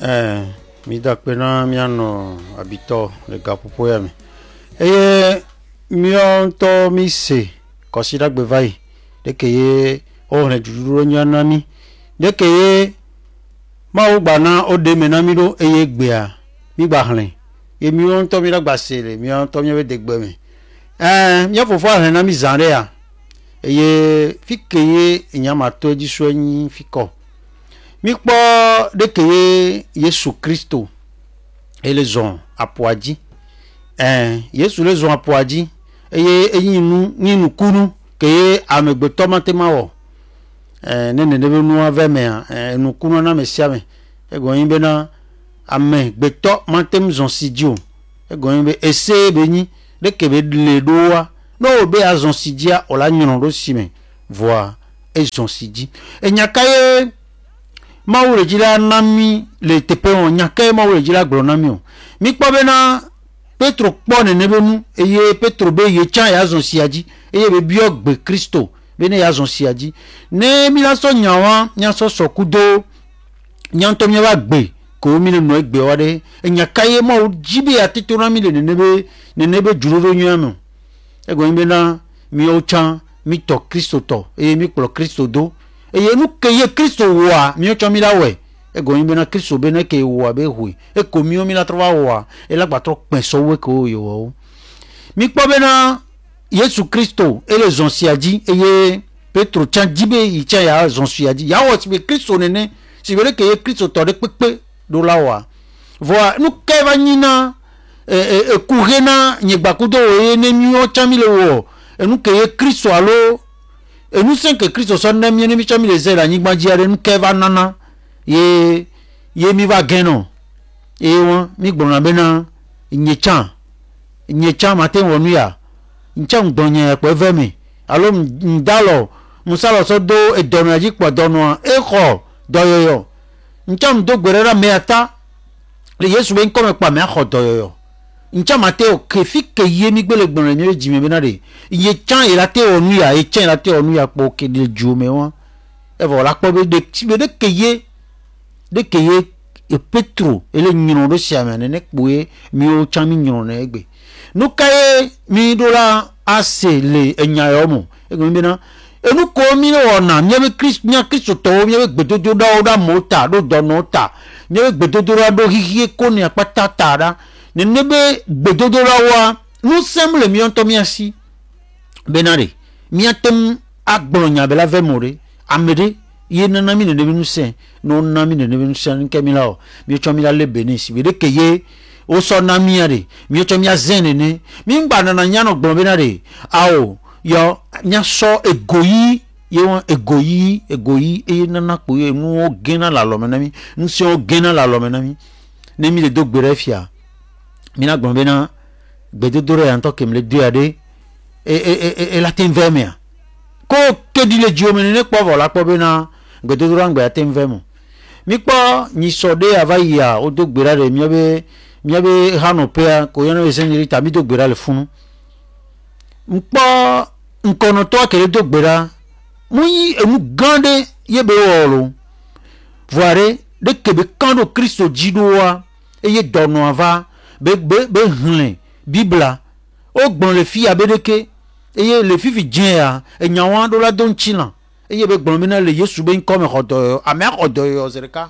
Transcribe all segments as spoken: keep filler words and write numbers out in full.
Eh, mi da pena mi hanno abito le capo poi a me. E mi ho to mi se così da vai. De che o ne giuro nyanami. De che ma o gbana o de menami do e ye gbe a. Mi gba han. E mi ho to mi da gba se le, mi ho to mi we de gbe mi. Eh, mi fofo han na mi zande a. E ye fike ye nyama to ji so yin fiko. Mi po de que Yesu Kristo eles ont apoadi eh Yesu les ont apoadi eye eyinu ninu kunu ke amegbe tomate mawo eh nene ne benu ave me eh nu kunu na mesia me e go yin be na ame gbeto mantem zon sidio e go yin be ese beni de ke be le doa no be azon sidia ola nyron do sime voir e zon sidi e nyakaye maure jila nami le tepe on nyake maure jila gronami o mi po bena Petro po ne nebenu eye Petro be ye chan ya zon siaji eye be bio gbe Kristo bene ya zon siaji ne mi la so nyawa nya so sokudo nyanto mi ba gbe ko mi le no egbe wade nyakaye ma jibe atito na mi le nebe ne nebe juroro nyamo ego bena mi o chan mi to Kristo to eye mi klo Kristo do eye nu ke ye Kristo wa mi o chomi la we e go yin be na Kristo be na ke wa be hui e ko mi o mi la trova wa e la gbatro pen so we ko yo o mi po be na Yesu Kristo e le zon siaji eye Petro chan jibe i cha ya zon siaji ya wo ti be Kristo nene si be ke ye Kristo to de pepe do la wa voa nu ke va nyina e e ku rena nye gbakudo e ne mi o chami le wo e nu ke ye Kristo alo. Et nous sommes que Christ son nem yene mi chami les la nyigba jiare nu keva nana ye ye mi va geno e won mi gbona bena nyechan nyechan matin wonu ya nchan donye pe vemi alo ndalo musalo so do e dono ji po dono e kho doyoyo nchan do gberera me ata le Yesu ben come pa me kho doyoyo ncha mateo ke fi ke ye mi gbele gbon ni ji me benade ye chan ila te onu ya e chan ila te onu ya po ke de ju me won e vola po be de be de ke ye de ke ye e Petro ele nyino do sia me ne kpoe mi o chan mi nyino na egbe nu kae mi do la ase le enya yo mo e go mi na e nu ko mi no na mi be Christ nya Kristo to mi be gbedodo da o da mota do do no ta mi be gbedodo da do hihi ko ni apata ta da ne nebe bedodora wa nous semble mi onto mi asi benare mi atem agbronya bela vemore amede ye nana mi ne nebe nu sen no na mi ne nebe nu sen nke mi la o mi ocho mi la le benisi be de ke ye o so na mi ade mi ocho mi azen ne mi ngba na nya no gbon benare awo yo nya so egoyi ye won egoyi egoyi e nana po ye nu o gena la lo menami nu se o gena la lo menami ne mi le do gbere fia mina gbon bena bedodoro ya ntoke mle diade e e e la tenvemia ko ke dile jiomene ne po vola po bena bedodoro ngbe atenvemo mi po ni sode avaya o do gbera re mi be mi be hano pe ko yo no seniri tabi do gbera le funu mpo nkono to ke do gbera muyi emu gande ye be wolo voire de ke be kando Kristo jidoa e ye dono ava be be be hlen bibla o gbon le fi abedeke eye le fifi jia e nyawan do la don china eye be gbon mena le Yesu be nkome khodo ame khodo yo zereka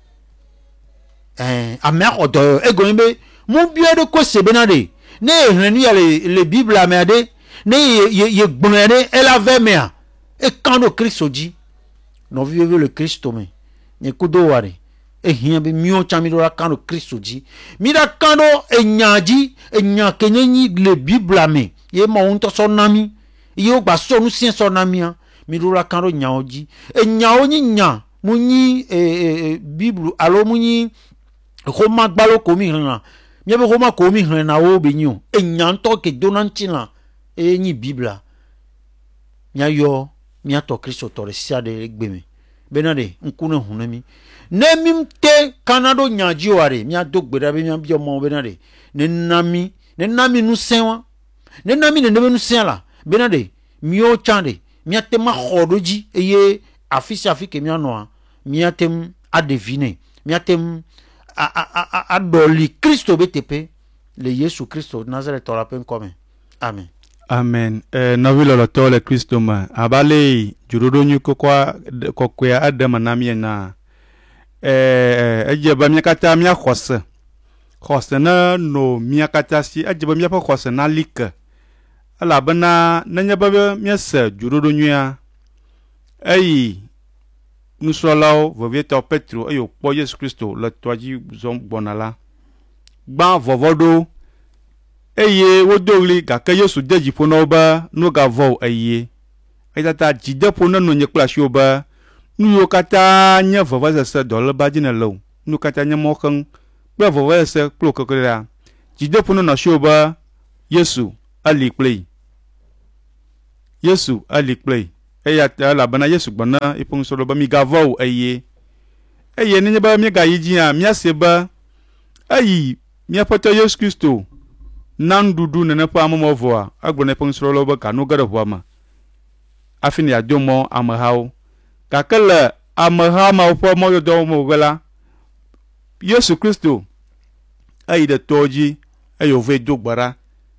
eh ame khodo e go be mu bia de ko sebenade ne hlen ya le le bibla me ade ne ye ye gbon ade e la ve me e kando Kristo ji no vive le Kristo me ne kudo ware e hia be mio chami do la kando Kristo ji mi da kando e nyaji e nya kenyi le bibla me ye mo unto so nami ye o gba so nu sin so nami a mi do la kando nya oji e nya onyi nya munyi e, e, e biblu alo munyi Roma gbalo ko mi hran mi be Roma ko mi hran na o be nyu e nya nto ke donanchi na e nyi bibla nya yo mi ato Kristo to re sia de gbemi benade nkuna hunami ne mimte kanado nyaji ware mi ado gbera be mi bi omo benade ne nami ne nami nu senwa ne nami ne ne nu senla benade mi o chande mi atema khodoji eye afisi afike mi anoa mi atem adevine mi atem adoli Kristo betepe le Yesu Kristo Nazareth orapen come amen amen eh novi lo to le Kristo ma abale jurodo nyuko kwa kokwe adama na mi na eh ejeba mi kata mi akhose khose na no mi kata si ejeba mi pa khose na lik ala bana na nyaba mi se jurodo nyua ayi nusrɔlawo vevietɔ Petro eye wòkpɔ Yesu Kristo le toa dzi zɔm gbɔna la gbã vɔvɔ ɖo eye wodo ɣli gake Yesu de dziƒo na wo be nu gavɔ eye eya ta dzideƒo ne nɔ nye kple asiwo be nu yiwo katã nye vevesese dɔléba dzi ne le o nu katã nye mɔxeŋ kple vevesese kple wòkeke la dzideƒo ne nɔ asiwo be Yesu eli kplii Yesu eli kplii eya ta la bana Yesu gbɔna ipo solo ba mi gavɔ eye eye ne ba mi ga yi dzia mi ase ba ayi mi aƒetɔ Yesu Kristo nan dudu ne ne ƒe amemɔ vɔa agblɔ ne ipo solo ba kanu ge ɖe ʋua me afi ne ado mɔ amehawo gake le ameha mawo ƒe mɔdodo me be la Yesu Kristo ayi ɖe tɔ dzi eye wòve do gbe ɖa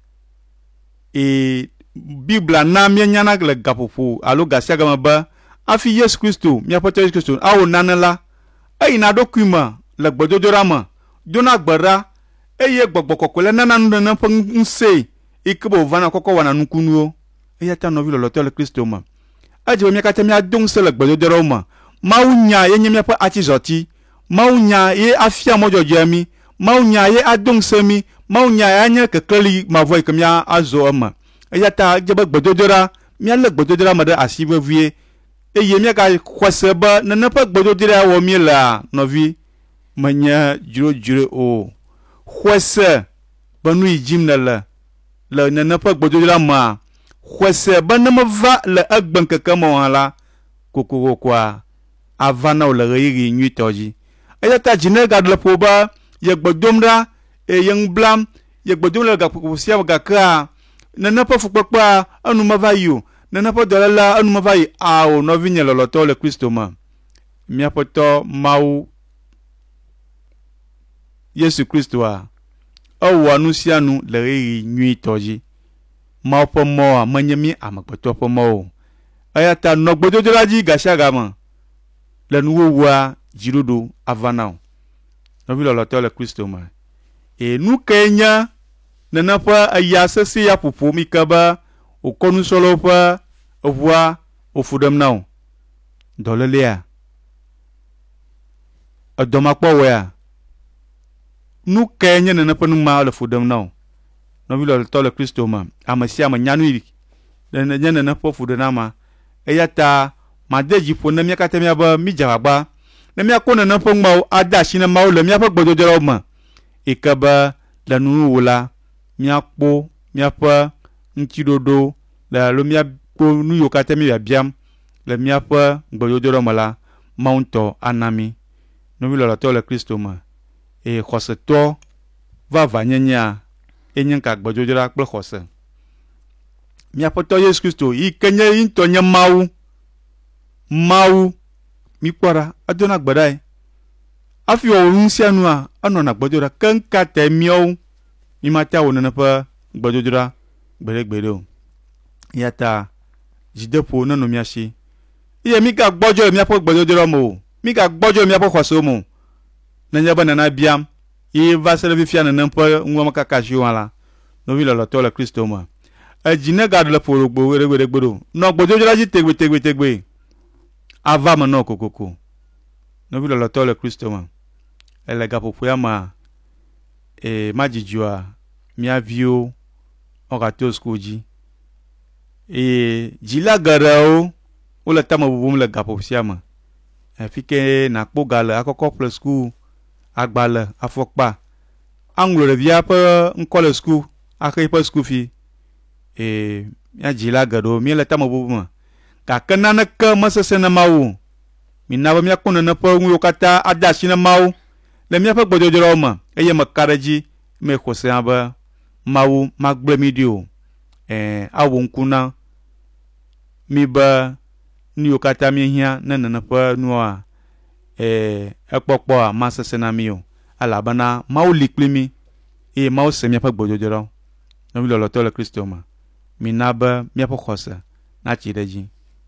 e Bibla na mianyana le gaƒoƒo alo gasia game be afi Yesu Kristo miaƒetɔ Yesu Kristo awo nane la eyina ɖokui me le gbedodoɖa me dona gbe ɖa eye gbɔgbɔ kɔkɔe le nana nu nene ƒe ŋusẽ yi ke be wòvana kɔkɔ wɔna nukunuwo eya ta nɔvi lɔlɔtɔ le Kristo me edze be mia katã miado ŋusẽ le gbedodoɖawo me Mawu nya ye nye miaƒe atizɔti Mawu nya ye afia mɔdzɔdzɔe mi Mawu nya ye ado ŋusẽ mi Mawu nya ye anye kekeli mavɔ yi ke mia azɔ eme eya ta dze be gbedodoɖa míalé gbedodoɖa me ɖe asi vevie eye míaga xɔse be nene ƒe gbedodoɖa wɔ mí lea nɔvi menye dzrodzro o xɔse be nu yi dzim nele le nene ƒe gbedodoɖa mea xɔse be ne meva le egbe ŋkeke me hã la kokokokoa ava na wò le ɣeyiɣi nyuitɔ dzi eya ta dzi ne gaɖe le ƒo be ye gbe dom ɖa eye ye ŋu blam ye gbe dom le gaƒoƒo sia me gakea nene ƒe fukpekpea enu meva yi o nene ƒe dɔléla enu meva yi ao nɔvinye lɔlɔtɔ le Kristo me miaƒetɔ Mawu Yesu Kristoa ewɔa nu sia nu le ɣeyiɣi nyuitɔ dzi Mawu ƒe mɔa menye mi amegbetɔ ƒe mɔ o eya ta nɔ gbedodoɖa dzi gasia game le nuwowua dziɖoɖo ava na o nɔvi lɔlɔtɔ le Kristo me e nu ke nye nene ƒe eya sese ya ƒoƒo mi ke be wòkɔ nusrɔ̃lawo ƒe eʋua wòfu ɖem na o dɔlélea edɔmakpɔwɔea nu ke nye nene ƒe numa le fu ɖem na o nɔvi lɔlɔtɔ le Kristo me ame sia ame nya nu yi nye nene ƒe fu ɖe na ma eya ta made dziƒo ne mía katã míabe mí dze agbagba ne míakɔ nene ƒe ŋumawo ade asi ne Mawu le míaƒe gbedodoɖawo me yi ke be le nuwuwu la míakpɔ míaƒe ŋutiɖoɖo le alo míakpɔ nu yiwo katã mí biabiam le míaƒe gbedodoɖa me la Mawu ŋutɔ ana mí nɔvi lɔlɔtɔ le Kristo me eye xɔsetɔ vavãnyenyea enye ka gbedodoɖa kple xɔse míaƒetɔ Yesu Kristo yi ke nye yi ŋutɔ nye Mawu Mawu mikpɔ ɖa edona gbe ɖae hafi wɔ nu sia nua enɔna gbedoɖa keŋka te míawo mi mate wɔ nene ƒe gbedodoɖa gbeɖegbeɖe o ya ta dzideƒo nenɔ mia si eye mi gagbɔdzɔ le míaƒe gbedodoɖa me o mi gagbɔdzɔ le míaƒe xɔsewo me o nenye be nena biam ye va se ɖe fifia nene ƒe ŋuwɔmekaka siwo hã la nɔvi lɔlɔtɔ le Kristo me edzi ne gaɖe le ƒo gbeɖegbeɖe o nɔ gbedodoɖa dzi tegbe tegbe tegbe ava me nɔ kokoko nɔvi lɔlɔtɔ le Kristo me ele gaƒoƒo ya mea e madzidzɔa mía viwo wogato skul dzi eye dzila geɖewo wole tame bubum le gaƒoƒo sia me efi ke nakpɔ gale akɔkɔ ƒle skul agbalẽ afɔkpa aŋlɔ ɖevia ƒe ŋkɔ le skul axe ƒe skul fi e mía dzila geɖewo míele tame bubu me gake naneke mesese ne Mawu mina be míakpɔ nene ƒe ŋuwo katã ade asi ne Mawu le míaƒe gbedodoɖawo me eye meka ɖe dzi me xɔse hã be Mawu magblẽ mi ɖi o eh, awɔ ŋku na mi be nu yiwo katã míehiã ne nene ƒe nua eh, ekpɔkpɔa masese na mi o elabena Mawu li kpli mi eye Mawu se míaƒe gbedodoɖa. Nɔvi lɔlɔtɔ le Kristo me, mina be míaƒe xɔse natsi ɖe dzi.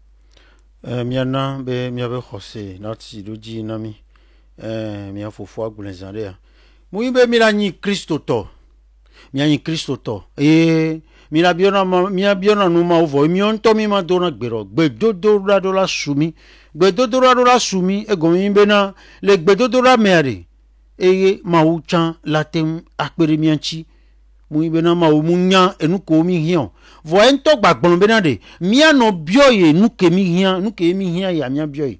Miana be miabe xɔse natsi ɖo dzi na mi. Mia fofo agblẽ zã ɖe ya. Mu be mi la nyi Kristo tɔ. Mia nyi Kristo tɔ. Eye mi la biona mia biona nu ma vɔ mi ŋutɔ mi ma dona gberɔ. Gbedodoɖa ɖo la su mi. Gbedodoɖa ɖo la su mi egɔme mi bena le gbedodoɖa mea ɖe eye Mawu tsã la te ŋu akpe ɖe mia ŋuti. Mu bena Mawu mu nya enu ko mi hiã. Vɔ ŋutɔ gbagblɔ bena ɖe mia nɔ biɔ ye nu ke mi hiã, nu ke mi hiã ya mia biɔ ye.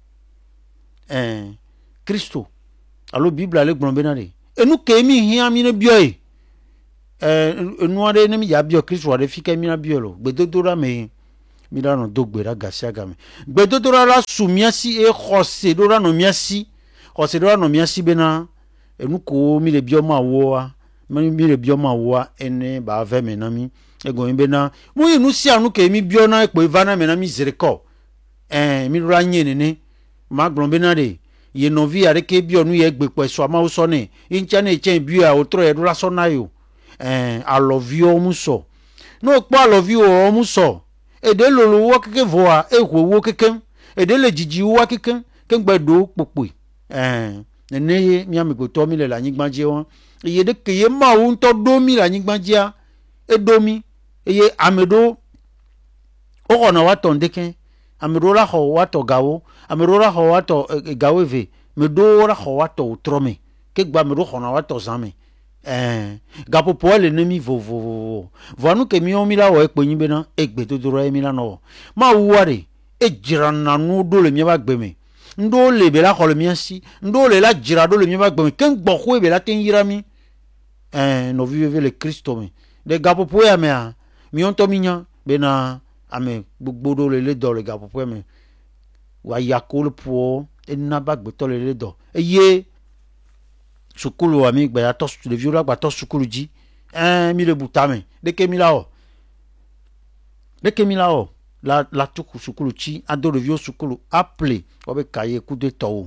Eh Kristo alo Biblia le gblɔ bena ɖe enu ke mi hiã mi ne biɔ ye. Eh enu aɖe ne mi ya biɔ Kristo aɖe fi ke mi na biɔ lo. Gbedodoɖa me mi la nɔ do gbe ɖa ga sia ga me. Gbedodoɖa la su mia si eye xɔse ɖo la nɔ mia si. Xɔse ɖo la nɔ mia si bena enu ko mi le biɔ Mawua. Mi le biɔ Mawua ene ba ve me na mi. Egɔme bena mu yi nu sia nu ke mi biɔ na ekpo eva na me na mi zere kɔ. Eh mi ɖo la nye nene. Ma gblɔ bena ɖe ye nɔvi aɖe ke biɔ nu ye gbe kpɔ esɔ Mawu sɔ nɛ. Intsa ne tse biɔ wotrɔ ye ɖo la sɔ na yo. Eh alɔviwo mu sɔ. No kpɔ alɔviwo mu sɔ. Ede lolo wo keke voa eho wo keke. Ede le dzidzi wo keke kengbe do kpokpoe. Eh nene ye mi amegotɔ mi le le anyigba dzi wa. Eye de ke ye Mawu ŋutɔ do mi le anyigba dzia edo mi eye ame ɖewo wo xɔna woatɔ ŋdeke. Ame ɖewo la xɔ woatɔ gawo. Ame ɖewo la xɔ woatɔ gawo eve. Me ɖewo la xɔ woatɔ wotrɔ me. Ke gba me ɖewo xɔna woatɔ zã me. Eh gaƒoƒoa le ne mi vovovovo. Vɔ nu ke mi mi la wɔ ekpo nyi bena egbedodoɖa ye mi la nɔ wɔ. Mawua ɖe edzrana nu ɖo le miaƒe agbe me. Ŋɖewo le be la xɔ le mia si. Ŋɖewo le la dzra ɖo le miaƒe agbe me. Ke gbɔxɔe be la te yra mi. Eh nɔvi veve le Kristo me. Le gaƒoƒo ya mea mi ŋutɔ mi nya bena ame gbogbo ɖewo le le dɔ le gaƒoƒo me. Wa ya ko le ƒoa ena ba gbetɔ le le dɔ. Eye sukulu wa mi gbe ya tɔ ɖeviwo la gba tɔ sukulu dzi. Eh mi le buta me. Ɖeke mi la wɔ. Ɖeke mi la wɔ. La la tu sukulu tsi ado ɖeviwo sukulu aple wobe kaye kudo tɔwo.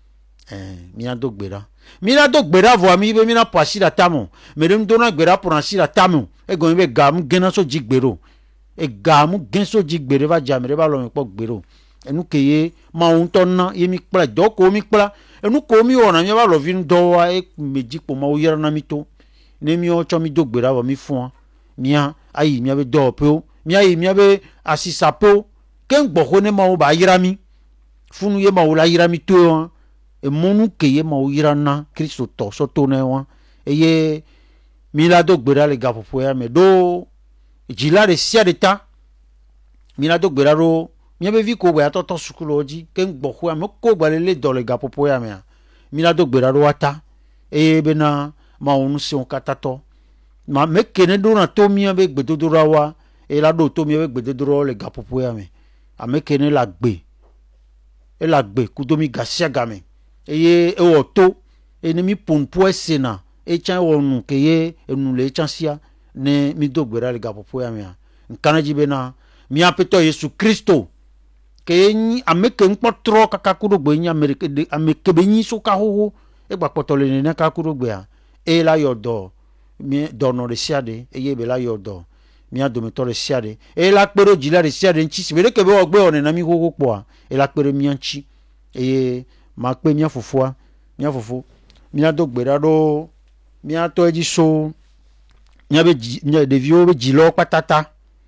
Eh mi ado gbe ɖa. Mi la do gbe ɖa vɔa mi be mi na ƒo asi ɖa tame. Me ɖe do na gbe ɖa ƒo asi ɖa tame. Egɔme be ga mu gena so dzi gbe ɖo. Ega mu gen so dzi gbe ɖe va dza me ɖe va lɔ me kpɔ gbe ɖo. Enu ke ye Mawu ŋutɔ na ye mi kpla dɔ ko mi kpla. Enu ko mi wɔna mi va lɔvi ŋdɔwoa e me dzi kpo Mawu yra na mi to. Ne mi tsɔ mi do gbe ɖa vɔ mi fua. Mia ayi mia be dɔwɔƒewo. Mia yi mia be asisaƒewo. Ke gbɔxɔ ne Mawu ba yra mi. Funu ye Mawu la yra mi to wa. Emɔnu ke ye Mawu yra na Kristo tɔ sɔ to na wa. Eye mi la do gbe ɖa le gaƒoƒo ya me ɖo dzila ɖe sia ɖe ta. Mi la do gbe ɖa ɖo mia be vi ko gbe ya tɔtɔ sukuluwo dzi. Ke gbɔxɔa me ko gba le le dɔ le gaƒoƒo ya mea. Mi la do gbe ɖa ɖo wa ta. Eye bena Mawu nu siwo katã tɔ. Ma me ke ne ɖo na to mia be gbedodoɖa wa. Eye la ɖo to mia be gbedodoɖa le gaƒoƒo ya me. Ame ke ne la gbe. E la gbe kudo mi ga sia ga me. Eye ewɔ to. Eye ne mi ƒonuƒoa sena. Etsã wɔ nu ke ye enu le etsã sia ne mi do gbe ɖa le gaƒoƒo ya mea. Nkana dzi bena mia petɔ Yesu Kristo ke ye nyi ame ke ŋkpɔ trɔ kaka ku ɖo gbe nyi ame ame ke be nyi so ka xoxo e gba kpɔtɔ le nene kaka ku ɖo gbea eye la yɔ dɔ mi dɔnɔ ɖe sia ɖe eye be la yɔ dɔ mia dometɔ ɖe sia ɖe eye la kpe ɖo dzila ɖe sia ɖe ŋuti si be ɖeke be wɔ gbe wɔ nena mi xoxo kpɔa eye la kpe ɖe mia ŋuti eye ma kpe mia fofoa mia fofo mia do gbe ɖa ɖo mia tɔ edzi so mia be mia ɖeviwo be dzilɔwo kpatata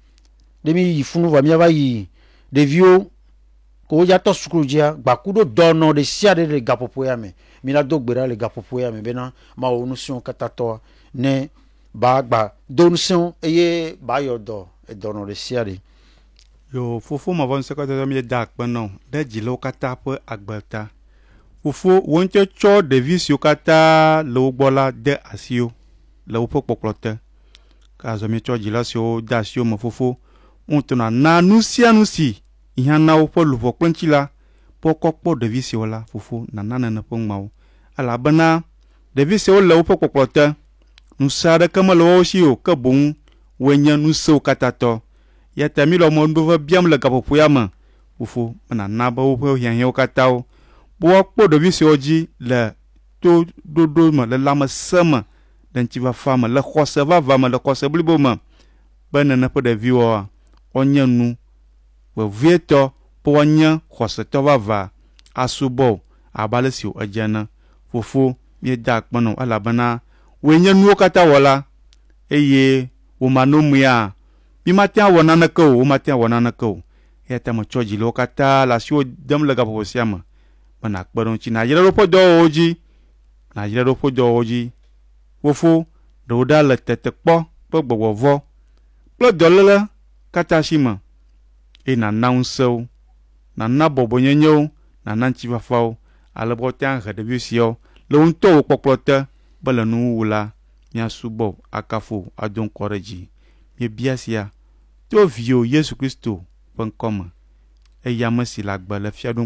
ɖe mi yi funu va mia va yi ɖeviwo ko ya tɔ sukulu dzia gbaku ɖo dɔnɔ ɖe sia ɖe le gaƒoƒo ya me mi la do gbe ɖa le gaƒoƒo ya me bena Mawu nu siwo katã tɔ ne ba gba do nu siwo eye ba yɔ dɔ edɔnɔ ɖe sia ɖe. Yo fofo ma vɔ ŋusẽkɔtɔtɔ mi da akpe nɔ ɖe dzilawo katã ƒe agbe ta. Fofo wo ŋutɔ tsɔ ɖevi siwo katã le wo gbɔ la de asiwo le woƒe kpɔkplɔ te. Kazɔ mi tsɔ dzila siwo de asiwo me fofo ŋutɔna na nu sia nu si hiã na woƒe luʋɔ kple ŋuti la kpɔ kɔkpɔ ɖevi siwo la fofo nana nene ƒe ŋuawo. Elabena ɖevi siwo le woƒe kpɔkplɔ te nusẽ aɖeke mele woawo si o ke boŋ woe nye nusẽwo katã tɔ. Ya ta mi le mɔɖoɖo biam le gaƒoƒo ya me fofo menana be woƒe hiãhiãwo katãwo woakpɔ ɖevi siwo dzi le to dodo me le lãmesẽ me le ŋutifafa me le xɔse vava me le xɔse blibo me be nene ƒe ɖeviwoa wonye nu vevietɔ be wonye xɔsetɔ vava asubɔ abe ale si edze ene. Fofo míeda akpe nɔ elabena woe nye nuwo katã wɔla eye womanɔmea mi mate ŋu awɔ naneke o, womate ŋu awɔ naneke o. Eya ta metsɔ dzi le wo katã le asiwo dem le gaƒoƒo sia me be nakpe ɖe ŋuti, nadzra ɖo ƒe dɔwɔwɔwo dzi, nadzra ɖo ƒe dɔwɔwɔwo dzi. Fofo ɖewo ɖa le tetekpɔ ƒe gbɔgbɔvɔ kple dɔléle katã si me eye nana ŋusẽwo, nana bɔbɔnyenyewo, nana ŋutifafawo ale be woate ŋu he ɖevi siawo le wo ŋutɔ wo kpɔkplɔ te be le nuwuwu la míasubɔ akafu ado ŋkɔ ɖe dzi. Míebia sia to viwo Yesu Kristo ƒe ŋkɔ me, eya ame si le agbe le fiaɖum